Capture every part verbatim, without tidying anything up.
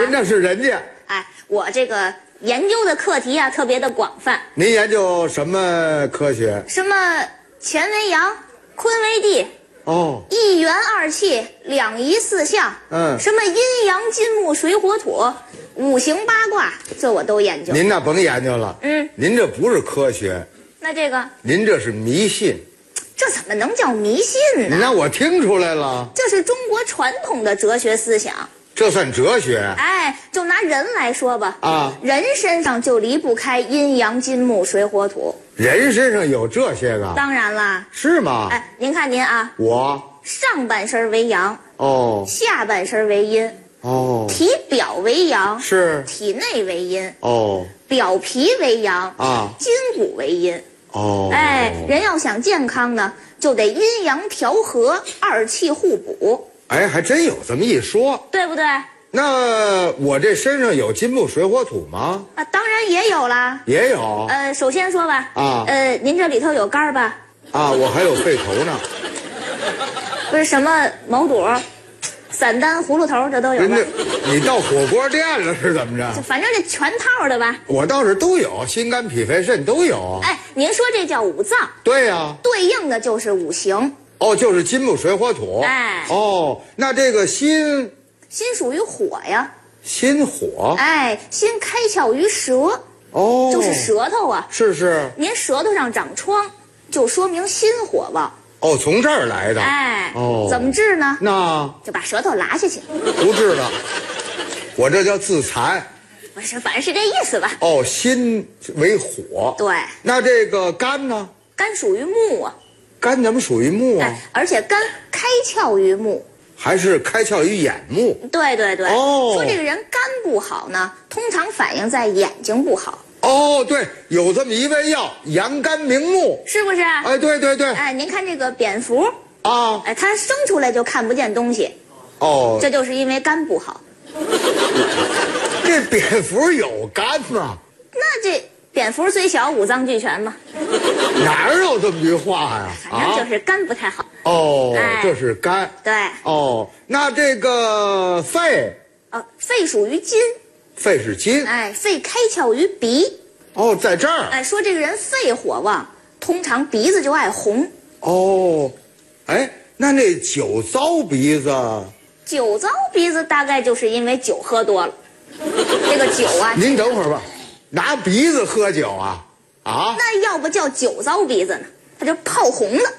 那是人家。 哎，我这个研究的课题啊特别的广泛。 您研究什么科学？ 什么乾为阳，坤为地。 哦， 一元二气，两仪四象， 嗯， 什么阴阳金木水火土，五行八卦，这我都研究。 您那甭研究了， 嗯， 您这不是科学， 那这个， 您这是迷信。 这怎么能叫迷信呢？ 那我听出来了， 这是中国传统的哲学思想。 这算哲学？ 哎，就拿人来说吧， 啊， 人身上就离不开阴阳金木水火土。 人身上有这些个？ 当然啦。 是吗？ 哎，您看您啊， 我上半身为阳， 哦， 下半身为阴， 哦， 体表为阳， 是体内为阴， 哦， 表皮为阳啊， 筋骨为阴。 哦， 哎，人要想健康呢，就得阴阳调和，二气互补。 哎，还真有这么一说， 对不对？ 那我这身上有金木水火土吗？ 啊，当然也有啦。 也有。 呃，首先说吧， 啊， 呃，您这里头有肝儿吧？ 啊，我还有肺头呢。 不是什么毛肚、散丹、葫芦头，这都有吧？ 你到火锅店了是怎么着？ 反正这全套的吧。 我倒是都有，心肝脾肺肾都有。 哎，您说这叫五脏？ 对呀、啊， 对应的就是五行。 哦，就是金木水火土。 哎， 哦，那这个心， 心属于火呀。 心火。 哎，心开窍于舌。 哦， 就是舌头啊。 是是。 您舌头上长疮，就说明心火旺。 哦，从这儿来的。 哎， 哦， 怎么治呢？ 那就把舌头拉下去。 不治了，我这叫自残。 不是，反正是这意思吧。 哦，心为火。 对。 那这个肝呢？ 肝属于木啊。 肝怎么属于木啊？ 哎，而且肝开窍于目， 还是开窍于眼目？ 对对对。 哦， 说这个人肝不好呢，通常反映在眼睛不好。 哦，对，有这么一味药，阳肝明目， 是不是？ 哎，对对对。 哎，您看这个蝙蝠啊， 哎，它生出来就看不见东西。 哦， 这就是因为肝不好。 这蝙蝠有肝吗？ 那这蝙蝠虽小，五脏俱全嘛。 哪儿有这么句话呀？ 反正就是肝不太好。 啊、哦、 哎， 这是肝。 对。 哦，那这个肺？ 哦，肺属于金。 肺是金。 哎，肺开窍于鼻。 哦，在这儿。 哎，说这个人肺火旺，通常鼻子就爱红。 哦，哎，那那酒糟鼻子？ 酒糟鼻子大概就是因为酒喝多了。这个酒啊， 您等会儿吧，拿鼻子喝酒啊？啊？ 那要不叫酒糟鼻子呢？它就泡红了。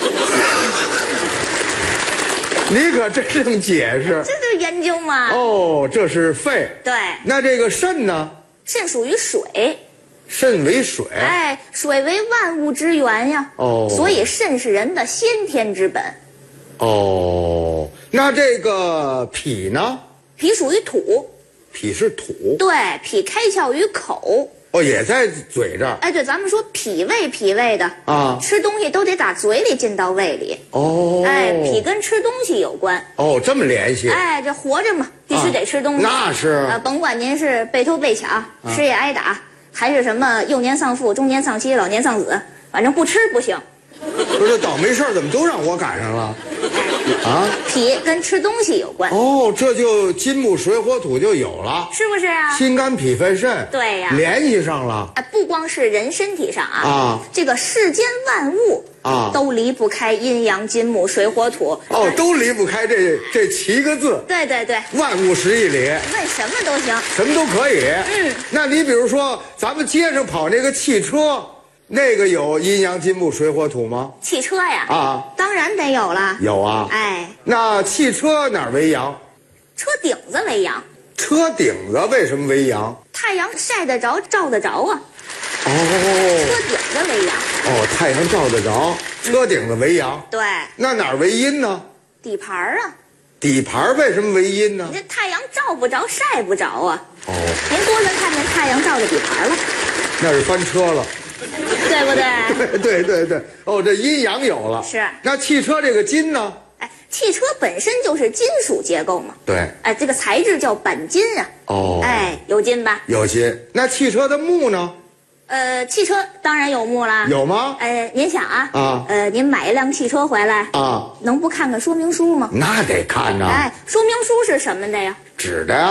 你可真能解释。 这就是研究嘛。 哦，这是肺。 对。 那这个肾呢？ 肾属于水。 肾为水。 哎，水为万物之源呀。 哦。 所以肾是人的先天之本。 哦，那这个脾呢？ 脾属于土。 脾是土。 对，脾开窍于口。 哦，也在嘴这儿。 哎，对，咱们说脾胃，脾胃的啊， 吃东西都得打嘴里进到胃里。 哦， 哎，脾跟吃东西有关。 哦，这么联系。 哎，这活着嘛，必须得吃东西。 啊、那是。 呃，甭管您是被偷被抢，吃也挨打，啊、还是什么幼年丧父、中年丧妻、老年丧子，反正不吃不行。 不是，倒霉事儿怎么都让我赶上了？啊， 脾跟吃东西有关。 哦，这就金木水火土就有了， 是不是啊？ 心肝脾肺肾， 对呀、 啊，联系上了。 哎，不光是人身体上啊， 啊， 这个世间万物啊， 都离不开阴阳金木水火土。 哦，都离不开这这七个字。 对对对， 万物十一里， 问什么都行， 什么都可以。 嗯， 那你比如说，咱们街上跑那个汽车。那个有阴阳金木水火土吗？ 汽车呀， 啊， 当然得有了。 有啊， 哎， 那汽车哪儿为阳？ 车顶子为阳。 车顶子为什么为阳？ 太阳晒得着，照得着啊。 哦， 车顶子为阳。 哦，太阳照得着，车顶子为阳。 对。 那哪儿为阴呢？ 底盘啊。 底盘为什么为阴呢？ 你这太阳照不着，晒不着啊。 哦。 您多人看见太阳照着底盘了？ 那是翻车了。 对不对？ 对对对，哦，这阴阳有了。 是。 那汽车这个金呢？ 哎，汽车本身就是金属结构嘛。 对。 哎，这个材质叫钣金啊。 哦。 哎，有金吧？ 有金。那汽车的木呢？ 呃，汽车当然有木啦。 有吗？ 呃，您想啊， 啊， 呃，您买一辆汽车回来啊， 能不看看说明书吗？ 那得看呐。 哎，说明书是什么的呀？ 纸的呀。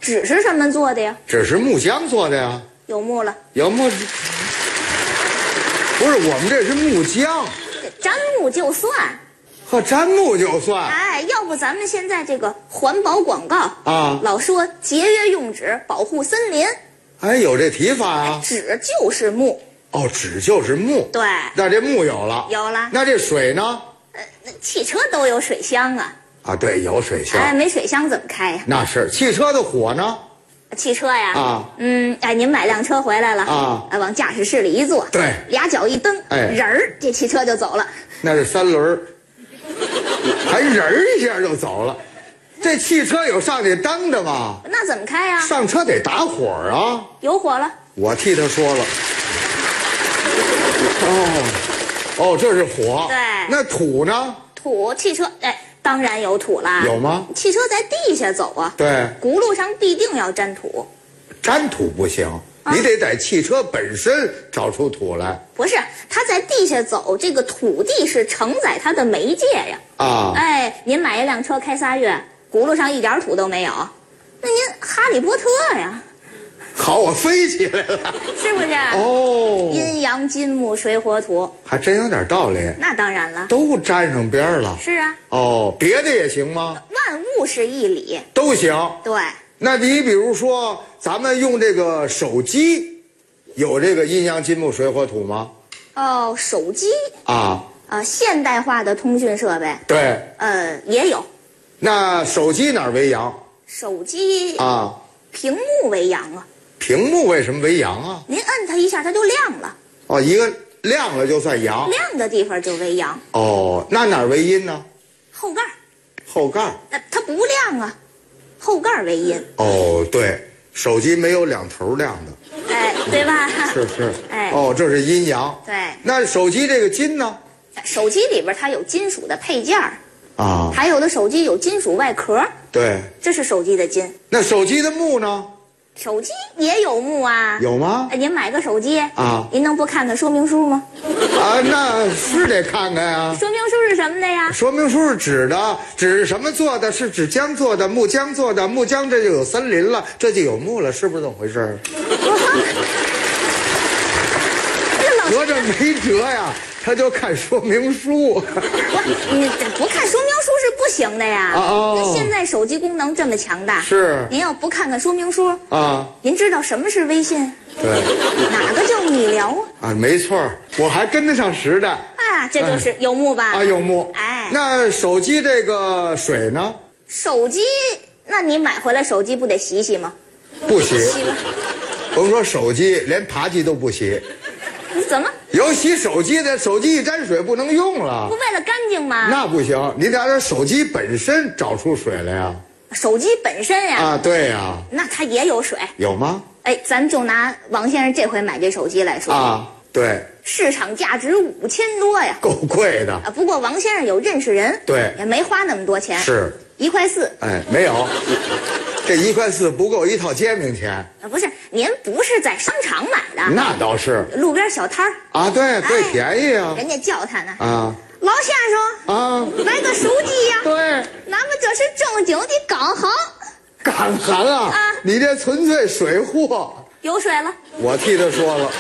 纸是什么做的呀？ 纸是木浆做的呀。 有木了。 有木？不是，我们这是木浆。 沾木就算。 呵，沾木就算。 哎，要不咱们现在这个环保广告啊， 老说节约用纸，保护森林。 哎，有这提法啊。 纸就是木。 哦，纸就是木。 对。 那这木有了。 有了。 那这水呢？ 呃，那汽车都有水箱啊。 啊，对，有水箱。 哎，没水箱怎么开呀？ 那是。汽车的火呢？ 汽车呀。 啊。 嗯，哎，您买辆车回来了啊， 哎，往驾驶室里一坐， 对， 俩脚一蹬， 哎， 人儿，这汽车就走了。 那是三轮儿。还人儿一下就走了，这汽车有上去蹬的吗？ 那怎么开呀？ 上车得打火啊！ 有火了， 我替他说了。哦，哦，这是火。 对， 那土呢？ 土，汽车，哎，当然有土啦。 有吗？ 汽车在地下走啊。 对， 轱辘上必定要沾土。 沾土不行。你得在汽车本身找出土来。 不是，它在地下走，这个土地是承载它的媒介呀。 啊， 哎，您买一辆车开仨月，轱辘上一点土都没有，那您哈利波特呀？ 好，我飞起来了， 是不是？ 哦， 阴阳金木水火土， 还真有点道理。 那当然了， 都沾上边了。 是啊。 哦，别的也行吗？ 万物是一理， 都行。 对。 那你比如说，咱们用这个手机，有这个阴阳金木水火土吗？ 哦，手机啊， 呃，现代化的通讯设备， 对， 呃，也有。 那手机哪儿为阳？ 手机啊， 屏幕为阳啊。 屏幕为什么为阳啊？ 您摁它一下，它就亮了。 哦，一个亮了就算阳。 亮的地方就为阳。 哦，那哪儿为阴呢？ 后盖。 后盖。 那它不亮啊。后盖为阴。 哦，对，手机没有两头亮的， 哎，对吧？ 是是， 哎， 哦，这是阴阳。 对， 那手机这个金呢？ 手机里边它有金属的配件儿啊， 还有的手机有金属外壳， 对， 这是手机的金。 那手机的木呢？ 手机也有木啊？ 有吗？ 哎，您买个手机啊， 您能不看看说明书吗？ 啊，那是得看看呀。 说明书是什么的呀？ 说明书是纸的，纸是什么做的？是纸浆做的，木浆做的，木浆这就有森林了，这就有木了，是不是这么回事？合着没辙呀，他就看说明书。 不，你不看说明书是不行的呀。 哦， 那现在手机功能这么强大， 是您要不看看说明书啊？ 您知道什么是微信？ 对， 哪个叫米聊啊？ 啊，没错，我还跟得上时代。 啊，这就是有木吧？ 啊，有木。 哎， 那手机这个水呢？ 手机，那你买回来手机不得洗洗吗？ 不洗。 洗吧。 甭说手机，连扒机都不洗。 你怎么？ 有洗手机的，手机一沾水不能用了。 不为了干净吗？ 那不行，你得让手机本身找出水来呀。 手机本身呀？ 啊，对呀。 那它也有水。 有吗？ 哎，咱就拿王先生这回买这手机来说啊，对， 市场价值五千多呀， 够贵的啊。不过王先生有认识人， 对， 也没花那么多钱， 是一块四。 哎，没有，这一块四不够一套煎饼钱。 啊，不是，您不是在商场买的， 那倒是， 路边小摊儿啊，对对， 哎便宜啊。 人家叫他呢， 啊， 老先生啊， 买个手机呀， 对， 咱们这是正经的港行， 港行啊， 啊你这纯粹水货。 有水了， 我替他说了。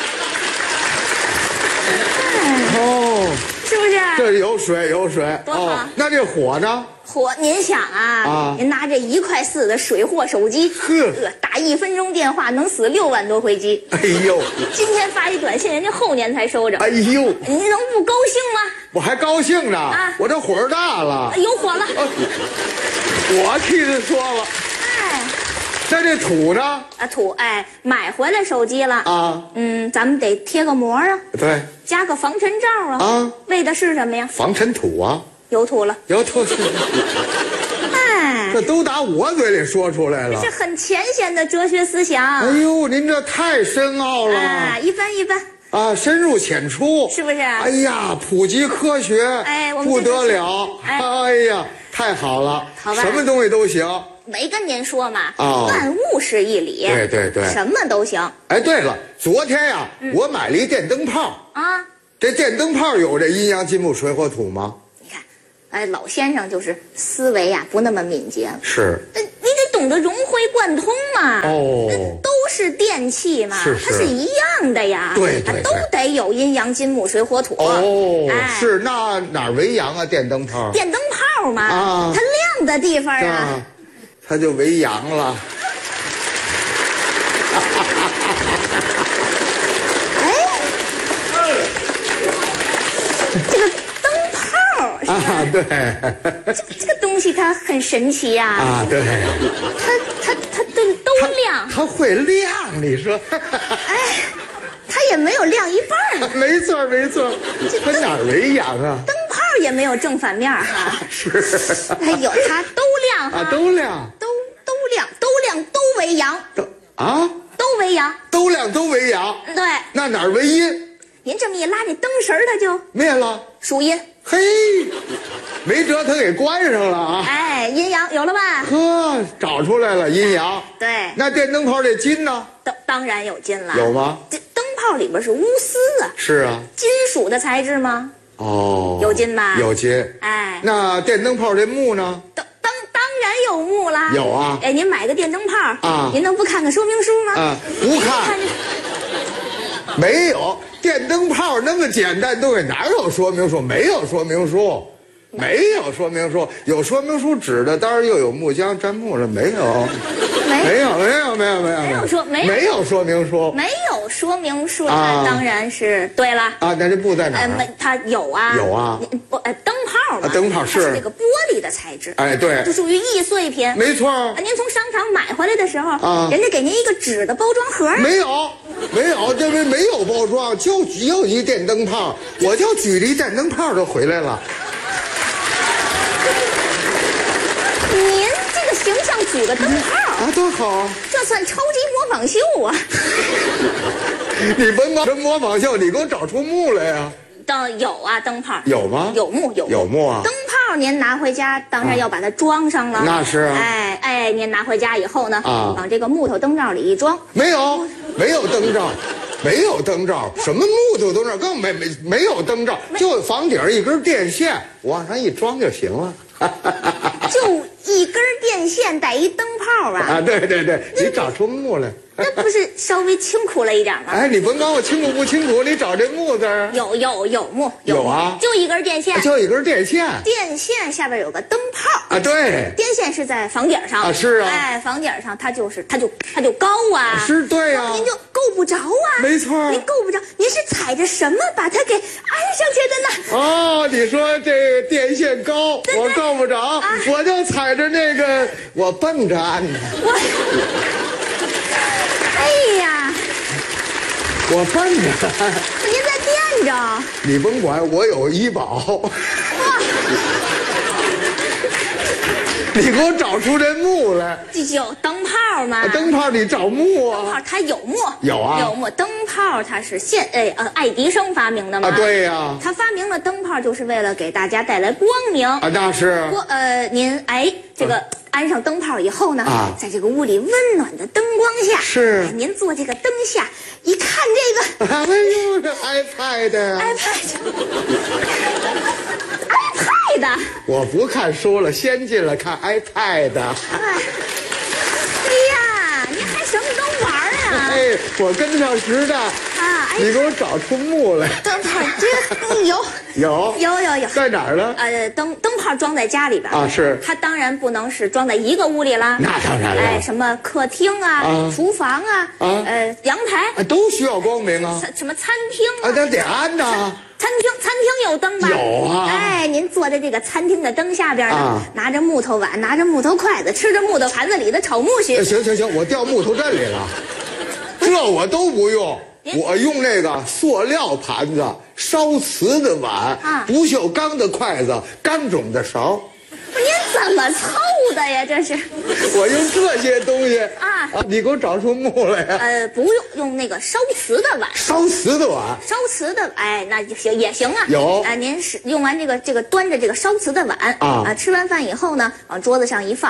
哦， 是不是？ 这有水有水。 多好哦，那这火呢？ 火，您想啊， 啊您拿这一块四的水货手机， 呵呃打一分钟电话能死六万多回机。 哎呦， 今天发一短信，人家后年才收着。 哎呦， 您能不高兴吗？ 我还高兴呢， 啊我这火儿大了啊，有火了。 我替他说了。 哎， 那这土呢？ 啊土，哎，买回来手机了啊， 嗯，咱们得贴个膜啊， 对， 加个防尘罩啊。 啊， 为的是什么呀？ 防尘土啊， 有土了。 有土， 哎， 这都打我嘴里说出来了这。是很浅显的哲学思想。 哎呦，您这太深奥了啊，一般一般， 啊，深入浅出， 是不是？ 哎呀，普及科学， 哎我们不这就是得了， 哎哎呀，太好了， 好吧什么东西都行。 没跟您说嘛， 哦万物是一理， 对对对什么都行哎，对了，昨天呀，我买了一电灯泡， 啊。 这电灯泡有这阴阳金木水火土吗？ 你看，哎，老先生就是思维呀、不那么敏捷了。 是， 呃你得懂懂得融会贯通嘛。 哦， 都是电器嘛， 是是它是一样的呀。 对对对， 都得有阴阳金木水火土。 哦， 哎、 是那哪儿为阳啊？电灯泡。 电灯泡嘛， 啊， 它亮的地方啊， 啊它就为阳了。 这个灯泡是吧？ 啊，对， 这这个东西它很神奇呀。 啊，对， 它它它都都亮， 它会亮，你说？ 哎，它也没有亮一半儿。 没错没错，它哪儿为阳啊？ 灯泡也没有正反面哈。 是， 哎有它都亮哈， 啊，都亮， 都都亮，都亮都为阳， 都啊， 都为阳。 都亮都为阳。 对， 那哪儿为阴？ 您这么一拉，这灯神儿它就灭了。 属阴。 嘿，没辙，他给关上了啊！ 哎，阴阳有了吧？ 呵，找出来了阴阳。 对， 那电灯泡这金呢？ 当当然有金了。 有吗？ 这灯泡里边是钨丝啊， 是啊。 金属的材质吗？ 哦， 有金吧？ 有金。 哎， 那电灯泡这木呢？ 当当当然有木啦。 有啊。 哎，您买个电灯泡啊， 您能不看看说明书吗？ 啊，不看。 看没有电灯泡那么简单东西，哪有说明书？没有说明书，没有说明书。有说明书指的，当然又有木浆沾木了，没有， 没没有，没有，没有，没有， 没有说没有没有说明书没有说明书， 啊那当然是对了。 啊。那这布在哪哎， 儿？ 没，它有啊， 有啊你不，哎，灯泡嘛， 啊灯泡是它是这个玻璃的材质， 哎，对这，属于易碎品。 没错啊，您从商场买回来的时候， 啊人家给您一个纸的包装盒， 没有，没有，这边没有包装，就就一电灯泡，我就举着一电灯泡就回来了。 您这个形象举个灯泡啊，多好！ 这算超级模仿秀啊！ 你甭管什么模仿秀，你给我找出木来呀！ 倒有啊，灯泡有吗？ 有木有有木啊！ 灯泡您拿回家，当然要把它装上了。 那是啊。 哎哎，您拿回家以后呢， 啊往这个木头灯罩里一装。 没有，没有灯罩，没有灯罩，什么木头灯罩，更没没没有灯罩，就房顶一根电线，往上一装就行了。 就一根电线带一灯泡啊！ 啊，对对对，你找出木来。 那不是稍微清苦了一点吗？ 哎，你甭管我清楚不清楚，你找这木字儿。 有有有木有啊就一根电线， 就一根电线电线下边有个灯泡啊，对， 电线是在房顶上啊是啊哎，房顶上它就是它就它就高啊， 是对呀、 您就够不着啊， 没错您够不着，您是踩着什么把它给安上去的呢？ 哦，你说这电线高， 对我够不着， 啊我就踩着那个，我蹦着安的， 我，哎呀， 我蹦着安。 您在垫着， 你甭管，我有医保。 哇， 你给我找出这木来。 这就有灯泡嘛， 灯泡你找木啊？ 灯泡它有木， 有啊有木。灯泡它是现哎呃爱迪生发明的嘛？ 啊，对呀、 他发明了灯泡，就是为了给大家带来光明。 啊，那是光呃，您哎，这个安上灯泡以后呢， 啊在这个屋里温暖的灯光下， 是哎您坐这个灯下一看这个哎呦，这 iPad 呀 iPad，iPad， 我不看书了，先进了，看 iPad。 哎，哎呀，您还什么都玩啊？ 哎，我跟上时代， 啊，哎， 你给我找出木来。 灯泡这嗯有有有有有。 在哪儿呢？ 呃，灯灯泡装在家里边啊是它当然不能是装在一个屋里啦。 那当然了哎，什么客厅啊、 啊厨房啊、 啊呃阳台、 啊，都需要光明啊。 餐什么餐厅啊，那得安呐。 餐厅餐厅有灯吧？ 有啊哎，您坐在这个餐厅的灯下边呢， 啊拿着木头碗，拿着木头筷子，吃着木头盘子里的炒木须哎。行行行，我掉木头阵里了，这我都不用。我用那个塑料盘子、烧瓷的碗、 啊不锈钢的筷子、钢种的勺， 不是您怎么凑的呀？这是， 我用这些东西啊你给我找出木来呀、 呃，不用用那个烧瓷的碗。 烧瓷的碗， 烧瓷的，哎，那就行也行啊。 有啊，您是用完这个这个端着这个烧瓷的碗啊吃完饭以后呢，往桌子上一放，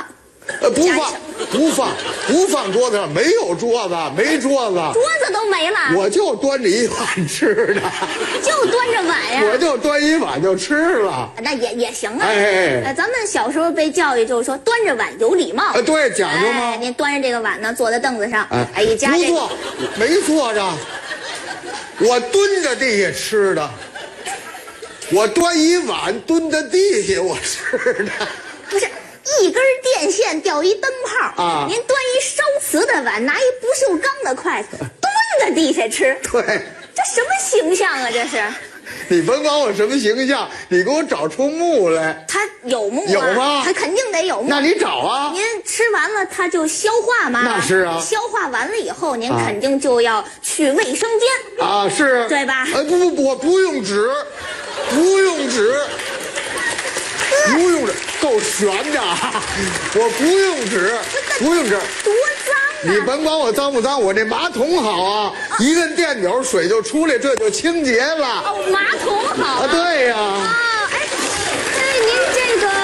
呃，不放，不放，不放桌子上，没有桌子，没桌子， 桌子都没了， 我就端着一碗吃的， 就端着碗呀， 我就端一碗就吃了。 那也也行啊。 哎， 哎，咱们小时候被教育就是说端着碗有礼貌。 啊，对，讲究吗？ 哎，您端着这个碗呢，坐在凳子上， 哎， 哎，一夹这个， 不坐，没坐着，我蹲着地下吃的，我端一碗蹲在地下我吃的。 不是。一根电线吊一灯泡啊！ 您端一烧瓷的碗，拿一不锈钢的筷子，蹲在地下吃。 对， 这什么形象啊？这是。 你甭管我什么形象，你给我找出木来。 他有木啊？ 有吗？ 他肯定得有木。 那你找啊。 您吃完了，它就消化嘛。 那是啊。 消化完了以后，您肯定就要去卫生间啊，是， 对吧？ 哎，不不不，我不用纸，不用纸。不用纸，够悬的，我不用纸，不用纸， 多脏啊！ 你甭管我脏不脏，我这马桶好啊，一摁电钮水就出来，这就清洁了。 哦，马桶好啊，对呀。 啊，哎，哎，您这个，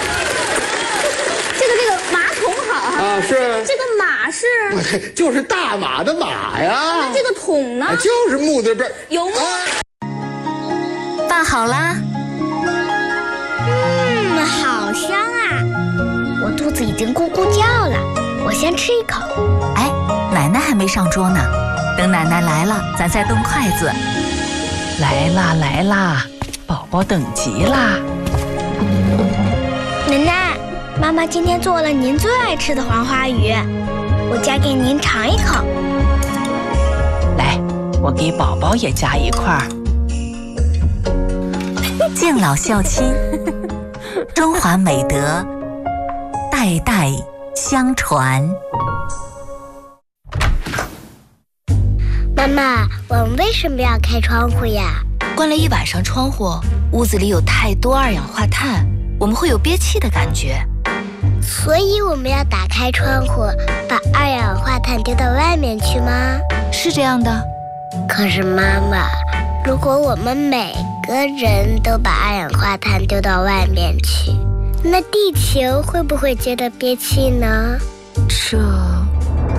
这个这个马桶好哈。 啊，是。 这个马是？ 就是大马的马呀。 那这个桶呢？ 就是木字边。 有木。 饭好啦。 嗯，好香啊！我肚子已经咕咕叫了，我先吃一口。 哎，奶奶还没上桌呢，等奶奶来了，咱再动筷子。 来啦来啦，宝宝等急啦！ 奶奶，妈妈今天做了您最爱吃的黄花鱼，我夹给您尝一口。 来，我给宝宝也夹一块儿。 敬老孝亲，中华美德代代相传。 妈妈，我们为什么要开窗户呀？ 关了一晚上窗户，屋子里有太多二氧化碳，我们会有憋气的感觉。 所以我们要打开窗户，把二氧化碳丢到外面去吗？ 是这样的。 可是妈妈，如果我们每个人都把二氧化碳丢到外面去，那地球会不会觉得憋气呢？ 这